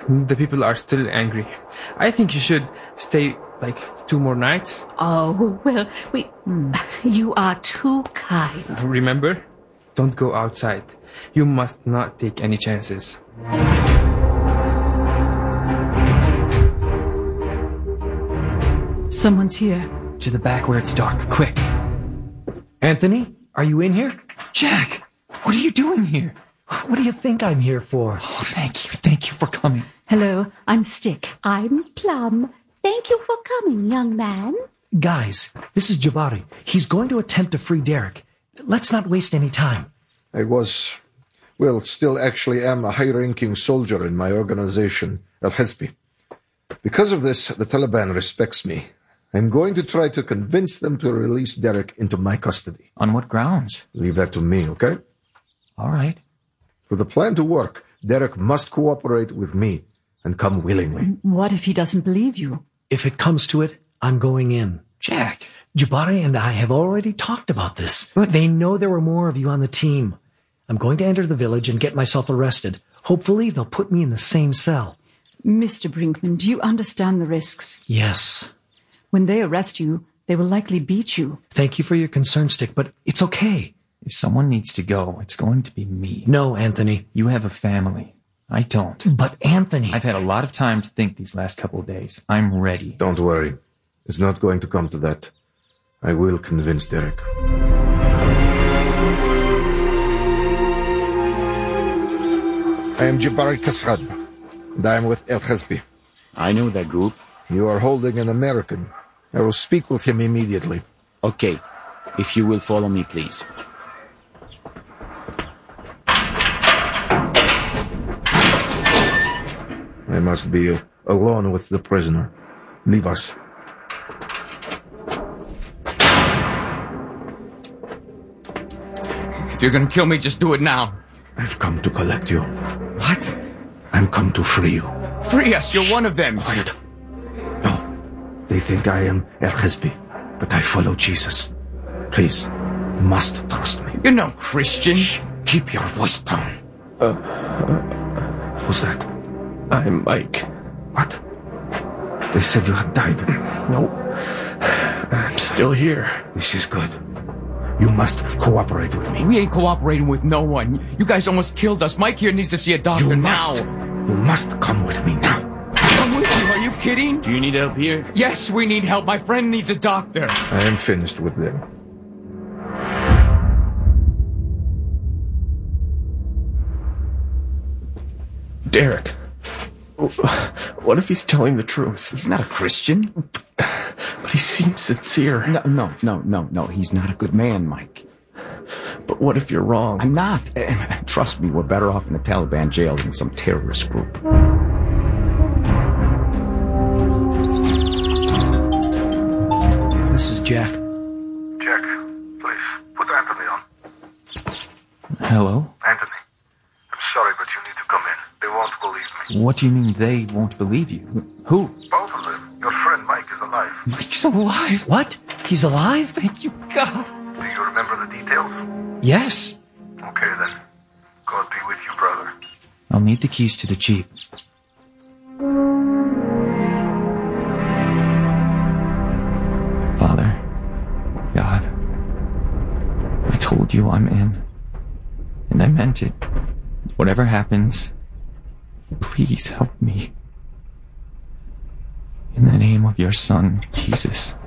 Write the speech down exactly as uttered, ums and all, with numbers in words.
The people are still angry. I think you should stay, like, two more nights. Oh, well, we... You are too kind. Remember? Don't go outside. You must not take any chances. Someone's here. To the back where it's dark, quick. Anthony, are you in here? Jack, what are you doing here? What do you think I'm here for? Oh, thank you, thank you for coming. Hello, I'm Stick. I'm Plum. Thank you for coming, young man. Guys, this is Jabari. He's going to attempt to free Derek. Let's not waste any time. I was, well, still actually am a high-ranking soldier in my organization, Al-Hizbi. Because of this, the Taliban respects me. I'm going to try to convince them to release Derek into my custody. On what grounds? Leave that to me, okay? All right. For the plan to work, Derek must cooperate with me and come willingly. What if he doesn't believe you? If it comes to it, I'm going in. Jack. Jabari and I have already talked about this. But they know there were more of you on the team. I'm going to enter the village and get myself arrested. Hopefully, they'll put me in the same cell. Mister Brinkman, do you understand the risks? Yes. When they arrest you, they will likely beat you. Thank you for your concern, Stick, but it's okay. If someone needs to go, it's going to be me. No, Anthony. You have a family. I don't. But Anthony... I've had a lot of time to think these last couple of days. I'm ready. Don't worry. It's not going to come to that. I will convince Derek. I am Jabari Kasrad, and I am with Al-Hizbi. I know that group. You are holding an American. I will speak with him immediately. Okay. If you will follow me, please. I must be uh, alone with the prisoner. Leave us. If you're gonna kill me, just do it now. I've come to collect you. What? I'm come to free you. Free us, you're one of them. Quiet. No. They think I am Al-Hizbi, but I follow Jesus. Please, you must trust me. You're no Christian. Shh. Keep your voice down. Uh, Who's that? I'm Mike. What? They said you had died. Nope. I'm still here. This is good. You must cooperate with me. We ain't cooperating with no one. You guys almost killed us. Mike here needs to see a doctor You now. must. You must come with me now. Come with you, are you kidding? Do you need help here? Yes, we need help. My friend needs a doctor. I am finished with them. Derek. What if he's telling the truth? He's not a Christian. But he seems sincere. No, no, no, no, no. He's not a good man, Mike. But what if you're wrong? I'm not. Trust me, we're better off in a Taliban jail than some terrorist group. This is Jack. Jack, please, put Anthony on. Hello? Anthony, I'm sorry, but you need to come in. They won't believe me. What do you mean they won't believe you? Who? Both of them. Your friend Mike is alive. Mike's alive. What? He's alive? Thank you, God. Do you remember the details? Yes. Okay, then. God be with you, brother. I'll need the keys to the Jeep. Father, God, I told you I'm in. And I meant it. Whatever happens, please help me. In the name of your Son, Jesus.